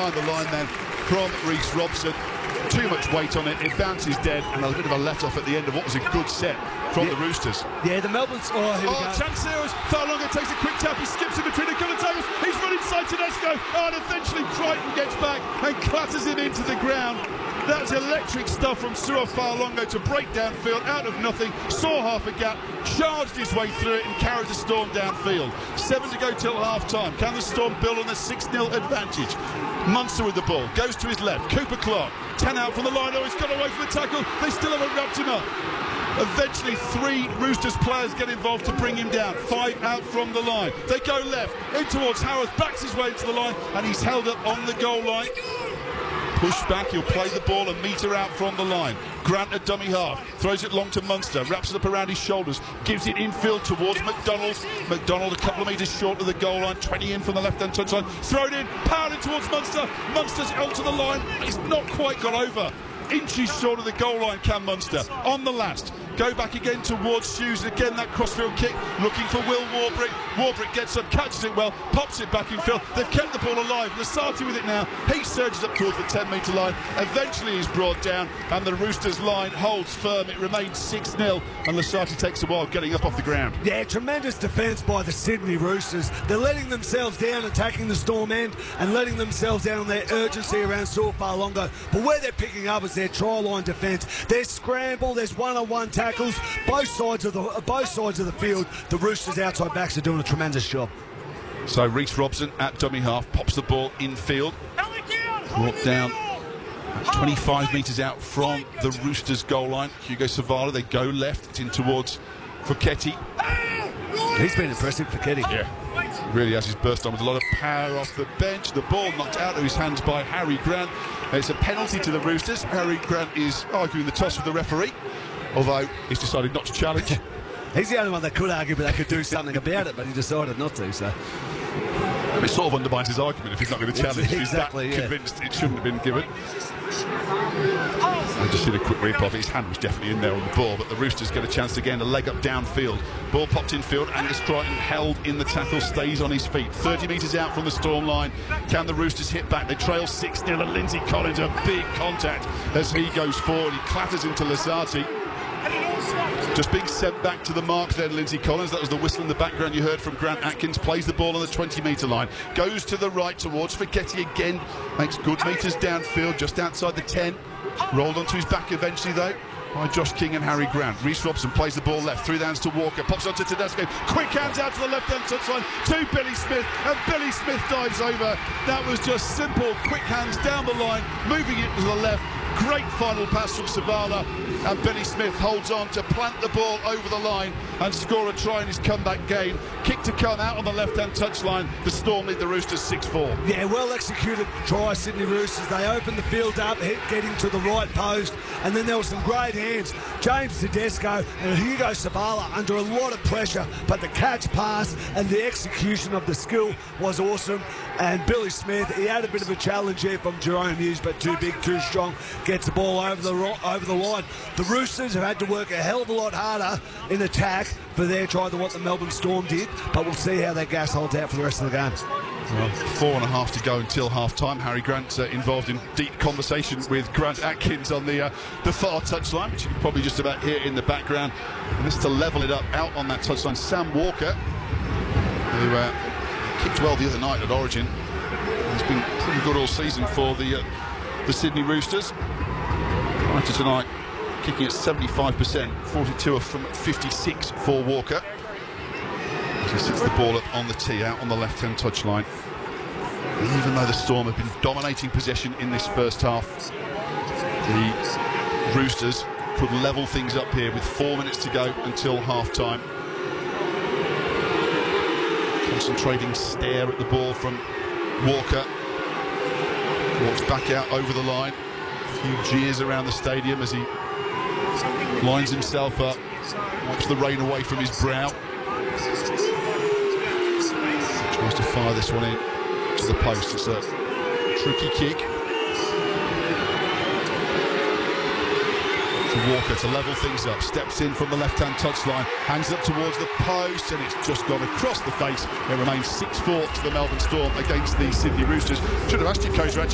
behind the line then from Reece Robson. Too much weight on it, it bounces dead, and a bit of a let-off at the end of what was a good set from the Roosters. Yeah, the Melbourne's... Oh, here we go. Chance there as Fa'alogo takes a quick tap, he skips in between the Taylors, he's run inside Tedesco, and eventually Crichton gets back and clatters it into the ground. That's electric stuff from Sua Fa'alogo to break downfield out of nothing, saw half a gap, charged his way through it and carried the Storm downfield. 7 to go till half-time. Can the Storm build on a 6-0 advantage? Munster with the ball, goes to his left, Cooper Clark, 10 out from the line, oh, he's got away from the tackle, they still haven't wrapped him up. Eventually 3 Roosters players get involved to bring him down, 5 out from the line. They go left, in towards Howarth, backs his way into the line, and he's held up on the goal line. Push back, he'll play the ball a metre out from the line. Grant at dummy half, throws it long to Munster, wraps it up around his shoulders, gives it infield towards McDonald. McDonald a couple of metres short of the goal line, 20 in from the left-hand touchline, thrown in, powered in towards Munster. Munster's onto the line, he's not quite got over. Inches short of the goal line, Cam Munster. On the last, go back again towards Hughes. Again, that crossfield kick, looking for Will Warbrick. Warbrick gets up, catches it well, pops it back in field. They've kept the ball alive. Lasati with it now. He surges up towards the 10-metre line. Eventually he's brought down, and the Roosters line holds firm. It remains 6-0, and Lasati takes a while getting up off the ground. Yeah, tremendous defence by the Sydney Roosters. They're letting themselves down, attacking the Storm end, and letting themselves down on their urgency around Sua Fa'alogo. But where they're picking up is their try line defence. There's scramble, there's one-on-one tackles, both sides of the field. The Roosters outside backs are doing a tremendous job. So Reece Robson at dummy half pops the ball infield, brought down 25 metres out from the Roosters goal line. Hugo Savala, they go left, it's in towards Foketi. He's been impressive, Foketi. Yeah, really has. He's burst on with a lot of power off the bench. The ball knocked out of his hands by Harry Grant. It's a penalty to the Roosters. Harry Grant is arguing the toss with the referee, although he's decided not to challenge. He's the only one that could argue, but they could do something about it, but he decided not to, so... It sort of undermines his argument if he's not going to challenge. Exactly, he's that convinced it shouldn't have been given. I just did a quick replay of it. His hand was definitely in there on the ball, but the Roosters get a chance to gain a leg up downfield. Ball popped infield, Angus Crichton held in the tackle, stays on his feet. 30 metres out from the Storm line. Can the Roosters hit back? They trail 6-0, and Lindsay Collins, a big contact as he goes forward. He clatters into Lasati. Just being sent back to the mark then, Lindsay Collins. That was the whistle in the background you heard from Grant Atkins. Plays the ball on the 20-metre line. Goes to the right towards Foketi again. Makes good metres downfield, just outside the 10. Rolled onto his back eventually, though, by Josh King and Harry Grant. Reece Robson plays the ball left, through the hands to Walker, pops onto Tedesco, quick hands out to the left-hand touchline to Billy Smith, and Billy Smith dives over. That was just simple, quick hands down the line, moving it to the left. Great final pass from Savala, and Billy Smith holds on to plant the ball over the line and score a try in his comeback game. Kick to come out on the left-hand touchline. The Storm lead the Roosters 6-4. Yeah, well executed try, Sydney Roosters. They opened the field up, getting to the right post, and then there were some great hands. James Tedesco and Hugo Savala under a lot of pressure, but the catch, pass, and the execution of the skill was awesome. And Billy Smith, he had a bit of a challenge here from Jerome Hughes, but too big, too strong. Gets the ball over the line. The Roosters have had to work a hell of a lot harder in attack for their try than what the Melbourne Storm did, but we'll see how that gas holds out for the rest of the game. Well, 4.5 to go until half-time. Harry Grant involved in deep conversation with Grant Atkins on the far touchline, which you can probably just about hear in the background. And this to level it up out on that touchline. Sam Walker, who kicked well the other night at Origin. He's been pretty good all season for the Sydney Roosters. Prior to tonight, kicking at 75%, 42 from 56 for Walker. He sits the ball up on the tee, out on the left-hand touchline. Even though the Storm have been dominating possession in this first half, the Roosters could level things up here with 4 minutes to go until half-time. Concentrating stare at the ball from Walker. Walks back out over the line. A few jeers around the stadium as he lines himself up, wipes the rain away from his brow. Tries to fire this one in to the post. It's a tricky kick for Walker to level things up. Steps in from the left-hand touchline, hangs up towards the post, and it's just gone across the face. It remains 6-4 to the Melbourne Storm against the Sydney Roosters. Should have asked you, Coach Ratchet,